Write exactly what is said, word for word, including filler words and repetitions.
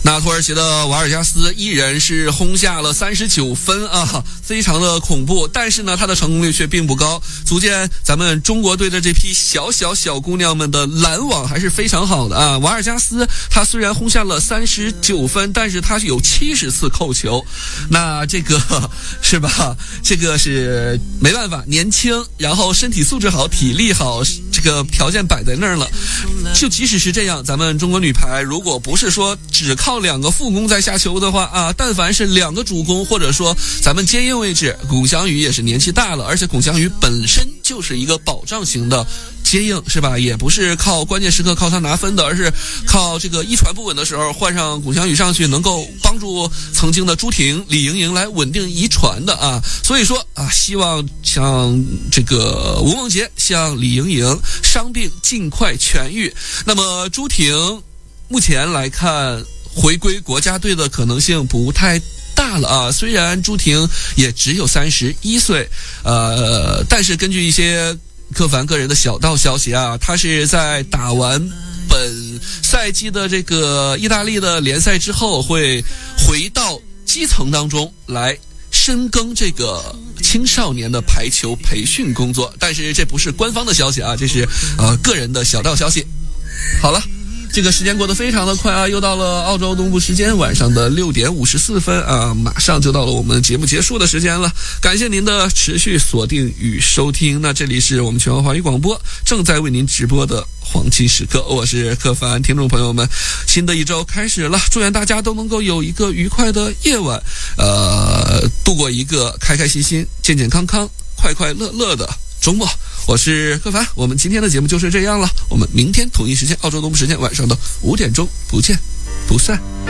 那土耳其的瓦尔加斯依然是轰下了三十九分啊，非常的恐怖，但是呢他的成功率却并不高，足见咱们中国队的这批小小小姑娘们的拦网还是非常好的啊。瓦尔加斯他虽然轰下了三十九分，但是他是有七十次扣球，那这个是吧，这个是没办法，年轻，然后身体素质好，体力好，这个条件摆在那儿了。就即使是这样，咱们中国女排如果不是说只靠两个副攻在下球的话啊，但凡是两个主攻，或者说咱们接应位置，龚翔宇也是年纪大了，而且龚翔宇本身就是一个保障型的接应，是吧？也不是靠关键时刻靠他拿分的，而是靠这个一传不稳的时候换上龚翔宇上去，能够帮助曾经的朱婷、李盈莹来稳定一传的啊。所以说啊，希望像这个吴梦洁、像李盈莹伤病尽快痊愈。那么朱婷目前来看，回归国家队的可能性不太大了啊，虽然朱婷也只有三十一岁，呃，但是根据一些柯凡个人的小道消息啊，他是在打完本赛季的这个意大利的联赛之后，会回到基层当中来深耕这个青少年的排球培训工作，但是这不是官方的消息啊，这是呃个人的小道消息。好了。这个时间过得非常的快啊，又到了澳洲东部时间晚上的六点五十四分啊，马上就到了我们节目结束的时间了。感谢您的持续锁定与收听。那这里是我们全国华语广播正在为您直播的黄金时刻，我是柯凡，听众朋友们，新的一周开始了，祝愿大家都能够有一个愉快的夜晚，呃，度过一个开开心心、健健康康、快快乐乐的周末。我是柯凡，我们今天的节目就是这样了，我们明天同一时间澳洲东部时间晚上的五点钟不见不散。